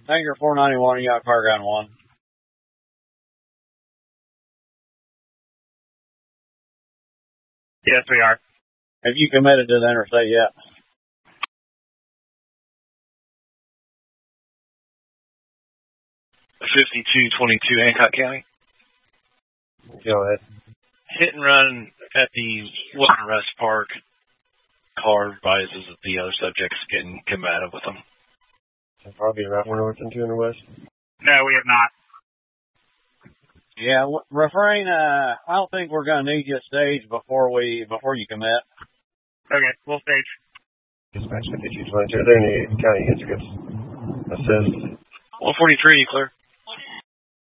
Hangar 491, you got car ground 1. Yes, we are. Have you committed to the interstate yet? $5222 Hancock County. Go ahead. Hit and run at the Wilton Rest Park. Car advises that the other subject's getting combative with them. Probably around north and 200 west. No, we have not. Yeah, refrain. I don't think we're going to need you at stage before you commit. Okay, we'll stage. Dispatch 5222. Are there any county hits? Assist. 143, clear.